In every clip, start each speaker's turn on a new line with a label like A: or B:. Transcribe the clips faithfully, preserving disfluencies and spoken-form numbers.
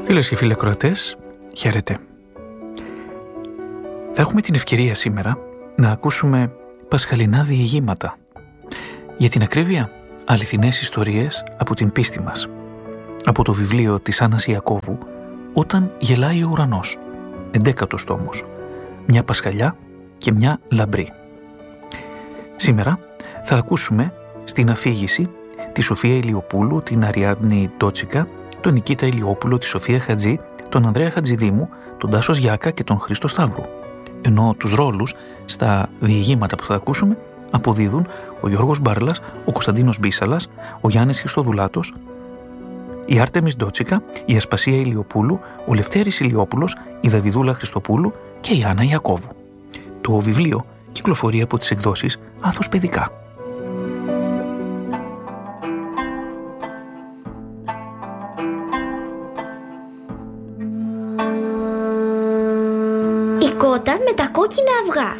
A: Φίλες και φίλοι ακροατές, χαίρετε. Θα έχουμε την ευκαιρία σήμερα να ακούσουμε πασχαλινά διηγήματα. Για την ακρίβεια, αληθινές ιστορίες από την πίστη μας. Από το βιβλίο της Άννας Ιακώβου, «Όταν γελάει ο ουρανός», εντέκατος τόμος, μια πασχαλιά και μια λαμπρή. Σήμερα θα ακούσουμε στην αφήγηση τη Σοφία Ηλιοπούλου, την Αριάδνη Ντότσικα, τον Νικήτα Ηλιόπουλο, τη Σοφία Χατζή, τον Ανδρέα Χατζηδήμου, τον Τάσο Γιάκα και τον Χρήστο Σταύρου. Ενώ τους ρόλους στα διηγήματα που θα ακούσουμε αποδίδουν ο Γιώργος Μπάρλας, ο Κωνσταντίνος Μπίσαλας, ο Γιάννης Χριστοδουλάτος, η Άρτεμις Ντότσικα, η Ασπασία Ηλιοπούλου, ο Λευτέρης Ηλιόπουλος, η Δαβιδούλα Χριστοπούλου και η Άννα Ιακώβου. Το βιβλίο κυκλοφορεί από τις εκδόσεις Άθος Παιδικά.
B: Η κότα με τα κόκκινα αυγά.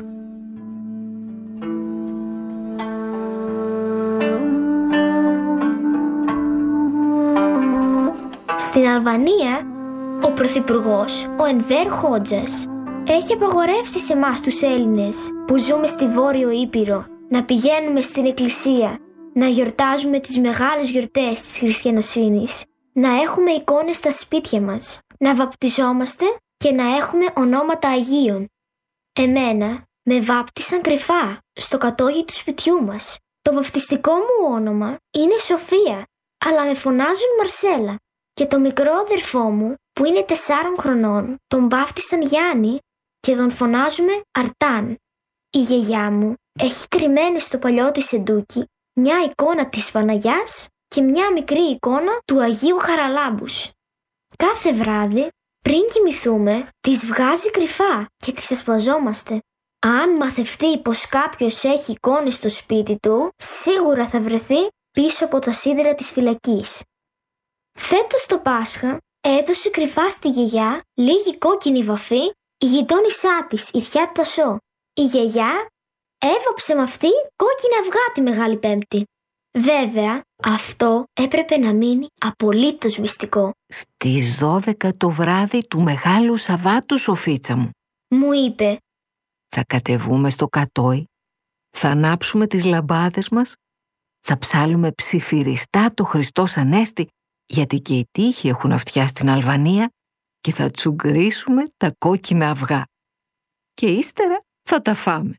B: Στην Αλβανία, ο πρωθυπουργός, ο Ενβέρ Χότζας, έχει απαγορεύσει σε εμάς τους Έλληνες που ζούμε στη Βόρειο Ήπειρο να πηγαίνουμε στην εκκλησία, να γιορτάζουμε τις μεγάλες γιορτές της χριστιανοσύνης, να έχουμε εικόνες στα σπίτια μας, να βαπτιζόμαστε και να έχουμε ονόματα Αγίων. Εμένα με βάπτισαν κρυφά στο κατόγι του σπιτιού μας. Το βαπτιστικό μου όνομα είναι Σοφία, αλλά με φωνάζουν Μαρσέλα. Και το μικρό αδερφό μου, που είναι τεσσάρων χρονών, τον βάφτισαν Γιάννη και τον φωνάζουμε Αρτάν. Η γιαγιά μου έχει κρυμμένη στο παλιό της σεντούκι μια εικόνα της Παναγιάς και μια μικρή εικόνα του Αγίου Χαραλάμπους. Κάθε βράδυ, πριν κοιμηθούμε, τις βγάζει κρυφά και τις ασπαζόμαστε. Αν μαθευτεί πως κάποιος έχει εικόνες στο σπίτι του, σίγουρα θα βρεθεί πίσω από τα σίδερα της φυλακής. Φέτος το Πάσχα έδωσε κρυφά στη γιαγιά λίγη κόκκινη βαφή η γειτόνισά της, η θιά Τασό. Η γιαγιά έβαψε με αυτή κόκκινα αυγά τη Μεγάλη Πέμπτη. Βέβαια, αυτό έπρεπε να μείνει απολύτως μυστικό.
C: Στις δώδεκα το βράδυ του Μεγάλου Σαββάτου, Σοφίτσα μου,
B: μου είπε,
C: θα κατεβούμε στο κατόι, θα ανάψουμε τις λαμπάδες μας, θα ψάλουμε ψιθυριστά το Χριστός Ανέστη, γιατί και οι τείχοι έχουν αυτιά στην Αλβανία, και θα τσουγκρίσουμε τα κόκκινα αυγά. Και ύστερα θα τα φάμε.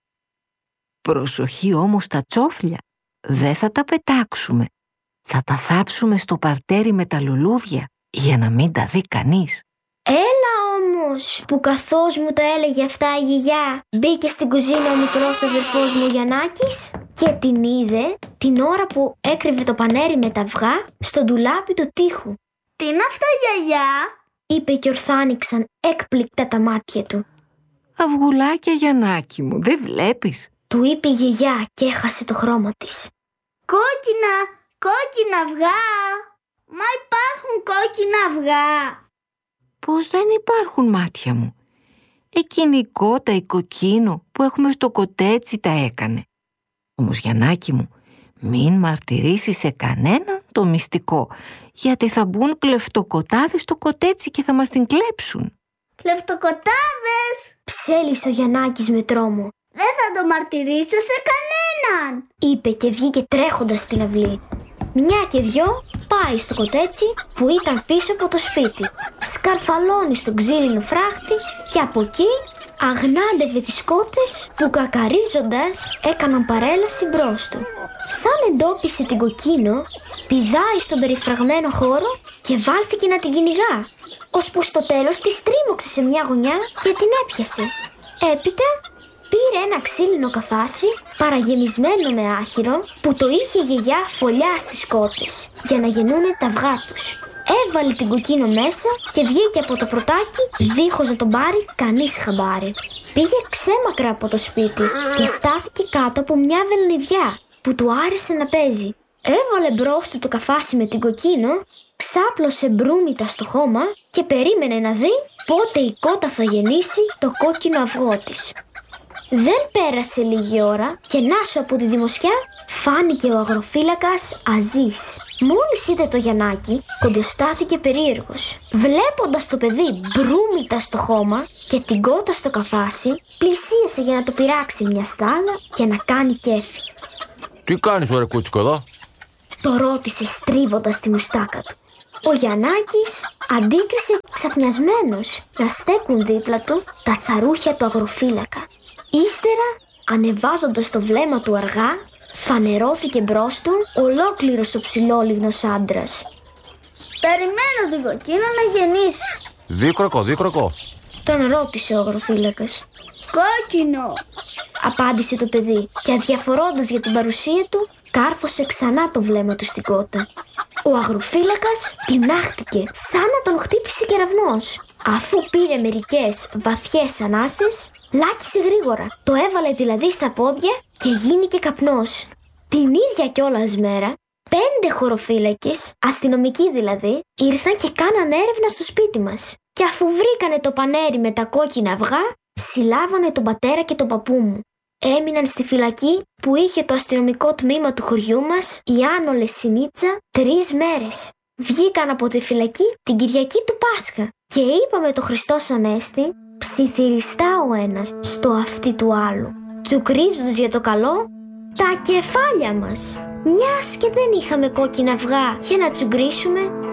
C: Προσοχή όμως τα τσόφλια, δεν θα τα πετάξουμε. Θα τα θάψουμε στο παρτέρι με τα λουλούδια, για να μην τα δει κανείς.
B: Έλα όμως, που καθώς μου τα έλεγε αυτά η γιαγιά, μπήκε στην κουζίνα ο μικρός αδερφός μου Γιαννάκης και την είδε την ώρα που έκρυβε το πανέρι με τα αυγά στο ντουλάπι του τοίχου.
D: «Τι είναι αυτό, γιαγιά?»
B: είπε και ορθάνιξαν έκπληκτα τα μάτια του.
C: «Αυγουλάκια, Γιαννάκη μου, δεν βλέπεις?»
B: του είπε η γιαγιά και έχασε το χρώμα της.
D: «Κόκκινα, κόκκινα αυγά! Μα υπάρχουν κόκκινα αυγά!»
C: «Πώς δεν υπάρχουν, μάτια μου? Εκείνη η κότα η κοκκίνο που έχουμε στο κοτέτσι τα έκανε. Όμως, Γιαννάκη μου, μην μαρτυρήσεις σε κανέναν το μυστικό, γιατί θα μπουν κλεφτοκοτάδες στο κοτέτσι και θα μας την κλέψουν».
D: «Κλεφτοκοτάδες!»
B: ψέλισε ο Γιαννάκης με τρόμο.
D: «Δεν θα το μαρτυρήσω σε κανέναν!»
B: είπε και βγήκε τρέχοντας στην αυλή. Μια και δυο πάει στο κοτέτσι που ήταν πίσω από το σπίτι. Σκαρφαλώνει στον ξύλινο φράχτη και από εκεί αγνάντευε τις κότες που κακαρίζοντας έκαναν παρέλαση μπρος του. Σαν εντόπισε την κοκκίνο, πηδάει στον περιφραγμένο χώρο και βάλθηκε να την κυνηγά, ώσπου στο τέλος τη τρίμωξε σε μια γωνιά και την έπιασε. Έπειτα πήρε ένα ξύλινο καφάσι παραγεμισμένο με άχυρο που το είχε η γιαγιά φωλιά στις κότες για να γεννούνε τα αυγά τους. Έβαλε την κοκκίνο μέσα και βγήκε από το πρωτάκι δίχως να τον πάρει κανείς χαμπάρι. Πήγε ξέμακρα από το σπίτι και στάθηκε κάτω από μια βελνιδιά που του άρεσε να παίζει. Έβαλε μπρος του το καφάσι με την κοκκίνο, ξάπλωσε μπρούμητα στο χώμα και περίμενε να δει πότε η κότα θα γεννήσει το κόκκινο αυγό της. Δεν πέρασε λίγη ώρα και να σου από τη δημοσιά φάνηκε ο αγροφύλακας Αζής. Μόλις είδε το Γιαννάκη, κοντοστάθηκε περίεργος. Βλέποντας το παιδί μπρούμητα στο χώμα και την κότα στο καφάσι, πλησίασε για να το πειράξει μια στάλα και να κάνει κέφι.
E: Τι κάνεις, ωραία κούτσικο, εδώ?
B: Το ρώτησε στρίβοντας τη μουστάκα του. Ο Γιαννάκης αντίκρισε ξαφνιασμένος να στέκουν δίπλα του τα τσαρούχια του αγροφύλακα. Ύστερα, ανεβάζοντας το βλέμμα του αργά, φανερώθηκε μπρος του ολόκληρος ο ψηλόλιγνος άντρας.
D: Περιμένω την κοκκίνα να γεννήσει.
E: Δίκροκο, δίκροκο.
B: Τον ρώτησε ο αγροφύλακας.
D: Κόκκινο,
B: Απάντησε το παιδί και αδιαφορώντας για την παρουσία του, κάρφωσε ξανά το βλέμμα του στην κότα. Ο αγροφύλακας τινάχτηκε σαν να τον χτύπησε κεραυνός. Αφού πήρε μερικές βαθιές ανάσες, λάκησε γρήγορα. Το έβαλε δηλαδή στα πόδια και γίνηκε καπνός. Την ίδια κιόλας μέρα, πέντε χωροφύλακες, αστυνομικοί δηλαδή, ήρθαν και κάναν έρευνα στο σπίτι μας. Και αφού βρήκανε το πανέρι με τα κόκκινα αυγά, συλλάβανε τον πατέρα και τον παππού μου. Έμειναν στη φυλακή που είχε το αστυνομικό τμήμα του χωριού μας, η Άνω Λεσσινίτσα, τρεις μέρες. Βγήκαν από τη φυλακή την Κυριακή του Πάσχα και είπαμε το Χριστός Ανέστη ψιθυριστά ο ένας στο αυτί του άλλου, τσουκρίζοντας για το καλό τα κεφάλια μας. Μιας και δεν είχαμε κόκκινα αυγά για να τσουγκρίσουμε,